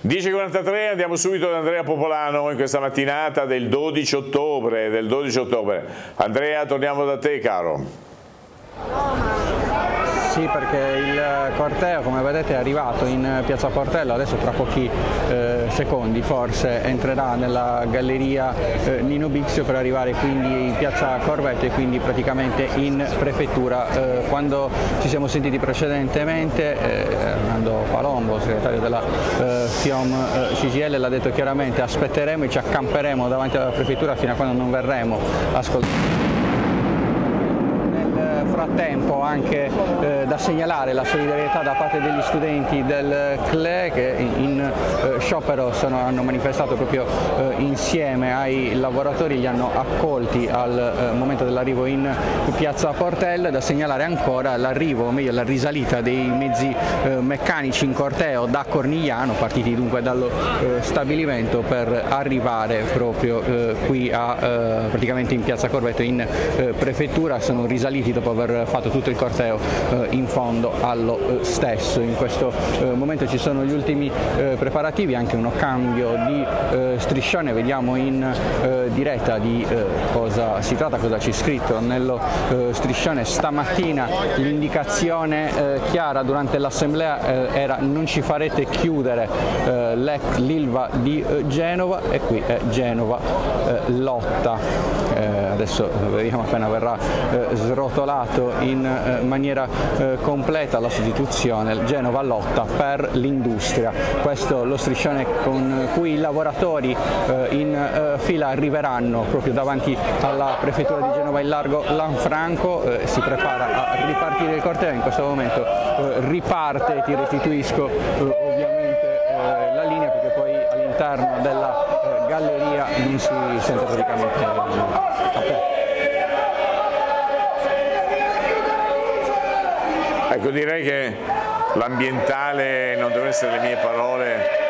10:43, andiamo subito da Andrea Popolano in questa mattinata del 12 ottobre. Andrea, torniamo da te, caro. Sì, perché il corteo, come vedete, è arrivato in piazza Portello, adesso tra pochi secondi forse entrerà nella galleria Nino Bixio per arrivare quindi in piazza Corvetto e quindi praticamente in prefettura. Quando ci siamo sentiti precedentemente, Armando Palombo, segretario della FIOM CGIL, l'ha detto chiaramente: aspetteremo e ci accamperemo davanti alla prefettura fino a quando non verremo ascoltati. Frattempo anche da segnalare la solidarietà da parte degli studenti del CLE che in sciopero hanno manifestato proprio insieme ai lavoratori, li hanno accolti al momento dell'arrivo in piazza Portello. Da segnalare ancora l'arrivo, o meglio la risalita dei mezzi meccanici in corteo da Cornigliano, partiti dunque dallo stabilimento per arrivare proprio qui praticamente in piazza Corvetto in prefettura. Sono risaliti dopo aver fatto tutto il corteo in fondo allo stesso. In questo momento ci sono gli ultimi preparativi, anche uno cambio di striscione. Vediamo in diretta di cosa si tratta, cosa c'è scritto nello striscione. Stamattina l'indicazione chiara durante l'assemblea era: non ci farete chiudere l'Ilva di Genova, e qui è Genova lotta. Adesso vediamo appena verrà srotolato in maniera completa la sostituzione. Genova lotta per l'industria. Questo lo striscione con cui i lavoratori in fila arriveranno proprio davanti alla prefettura di Genova in largo Lanfranco. Si prepara a ripartire il corteo. In questo momento riparte. Ti restituisco ovviamente la linea, perché poi all'interno della galleria non si sente praticamente a te. Ecco, direi che l'ambientale non devono essere le mie parole,